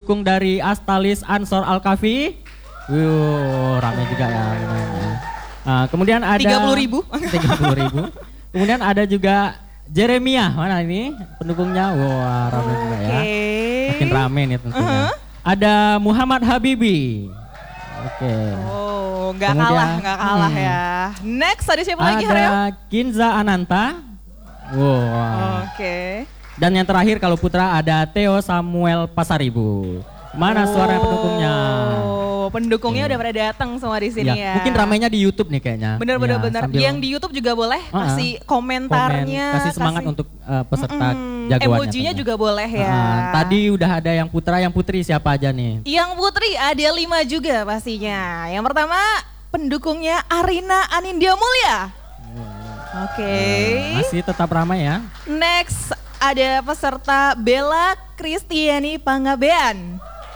pendukung dari Astalis Ansor Al-Kafi. Ramai juga ya. Kemudian ada 30.000. 30.000. Kemudian ada juga Jeremia, mana ini pendukungnya? Wah, ramai juga ya. Makin ramai nih tentunya. Ada Muhammad Habibi. Oke. Oh, nggak kalah ya. Next ada siapa lagi, Haryo? Ada Kinza Ananta. Wow. Oke. Dan yang terakhir kalau putra ada Theo Samuel Pasaribu. Mana suara pendukungnya? Pendukungnya udah pada datang semua di sini ya. Mungkin ramainya di YouTube nih kayaknya. Bener. Yang di YouTube juga boleh kasih komentarnya. Kasih semangat untuk peserta jagoannya. Emojinya juga boleh ya. Tadi udah ada yang putra, yang putri siapa aja nih? Yang putri ada 5 juga pastinya. Yang pertama pendukungnya Arina Anindya Mulya. Oke. Masih tetap ramai ya. Next ada peserta Bella Kristiani Pangabean.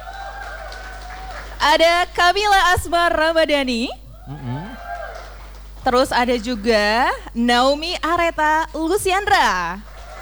Ada Kamila Asmar Ramadhani. Terus ada juga Naomi Areta Luciandra.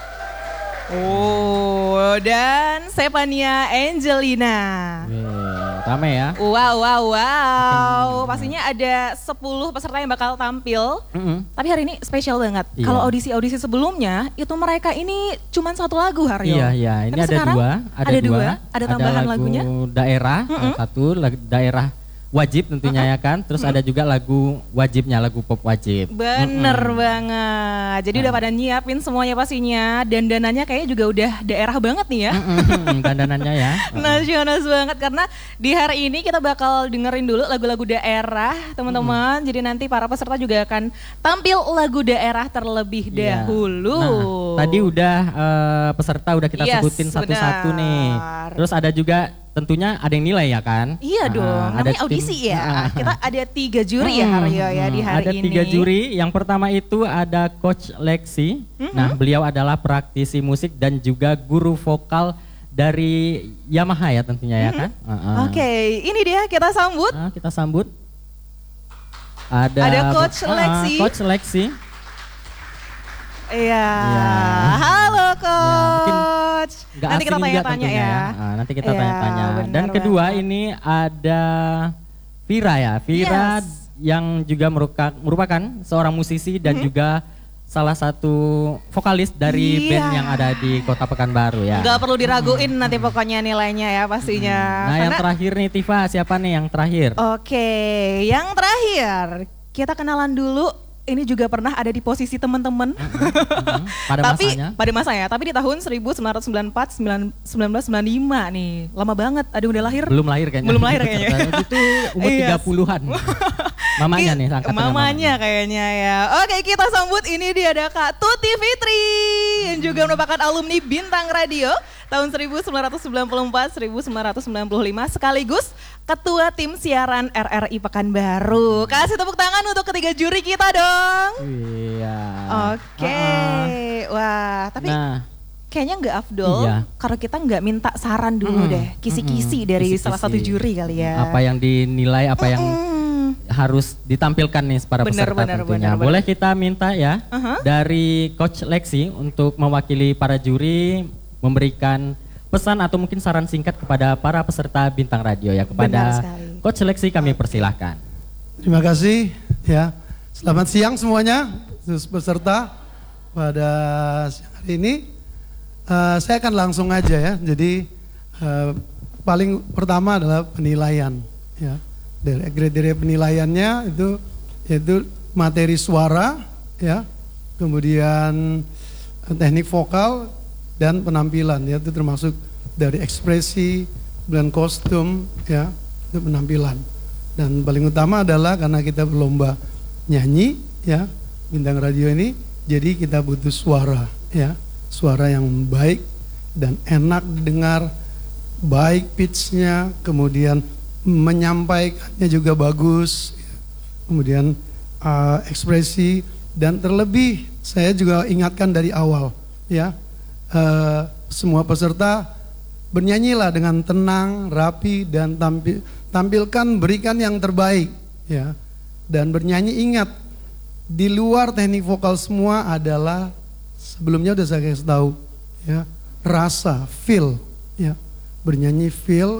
Oh, dan Sepania Angelina. Ramai ya. Wow. Pastinya ada 10 peserta yang bakal tampil. Tapi hari ini spesial banget. Iya. Kalau audisi sebelumnya itu mereka ini cuma 1 lagu, Haryo. Iya. Ini tapi ada dua. Ada tambahan lagu lagunya. Daerah, satu daerah wajib tentunya ya kan. Terus ada juga lagu wajibnya, lagu pop wajib. Bener banget. Jadi udah pada nyiapin semuanya pastinya. Dandanannya kayaknya juga udah daerah banget nih ya. Dandanannya ya. Nasionalis banget karena di hari ini kita bakal dengerin dulu lagu-lagu daerah teman-teman. Jadi nanti para peserta juga akan tampil lagu daerah terlebih dahulu. Nah, tadi udah peserta udah kita sebutin satu-satu nih. Terus ada juga tentunya ada yang nilai ya kan? Iya dong, namanya audisi ya. Kita ada 3 juri ya Haryo ya di hari ini. Ada 3 juri, yang pertama itu ada Coach Lexi. Nah beliau adalah praktisi musik dan juga guru vokal dari Yamaha ya tentunya ya kan? Oke, ini dia kita sambut. Kita sambut. Ada Coach Lexi. Coach Lexi. Iya. Halo Coach. Nanti kita tanya-tanya ya. Nanti kita tanya-tanya. Dan kedua ini ada Vira ya. Vira yang juga merupakan seorang musisi dan juga salah satu vokalis dari band yang ada di Kota Pekanbaru ya. Gak perlu diraguin nanti pokoknya nilainya ya pastinya. Nah yang terakhir nih Tifa, siapa nih yang terakhir? Oke, yang terakhir kita kenalan dulu. Ini juga pernah ada di posisi teman-teman. Pada masanya. Tapi di tahun 1994, 1995 nih. Lama banget. Ada udah lahir? Belum lahir kayaknya. Itu umur 30-an. Mamanya nih, angkat mamanya kayaknya ya. Oke, kita sambut ini dia ada Kak Tuti Fitri yang juga merupakan alumni Bintang Radio tahun 1994-1995 sekaligus Ketua Tim Siaran RRI Pekanbaru. Kasih tepuk tangan untuk ketiga juri kita dong. Iya. Oke. Wah, tapi kayaknya nggak afdol kalau kita nggak minta saran dulu deh, kisi-kisi dari salah satu juri kali ya. Apa yang dinilai, apa yang harus ditampilkan nih para peserta tentunya. Boleh kita minta ya dari Coach Lexi untuk mewakili para juri memberikan pesan atau mungkin saran singkat kepada para peserta Bintang Radio ya, kepada Coach Lexi kami persilahkan. Terima kasih ya. Selamat siang semuanya peserta pada siang hari ini. Saya akan langsung aja ya. Jadi paling pertama adalah penilaian ya. Kriteria penilaiannya itu yaitu materi suara ya, kemudian teknik vokal dan penampilan ya, itu termasuk dari ekspresi dan kostum ya, itu penampilan. Dan paling utama adalah karena kita berlomba nyanyi ya, Bintang Radio ini, jadi kita butuh suara ya, suara yang baik dan enak didengar, baik pitch-nya, kemudian menyampaikannya juga bagus, kemudian ekspresi, dan terlebih saya juga ingatkan dari awal ya, semua peserta bernyanyilah dengan tenang, rapi, dan tampilkan, berikan yang terbaik ya, dan bernyanyi ingat di luar teknik vokal semua adalah sebelumnya udah saya kasih tahu ya, rasa, feel ya, bernyanyi feel,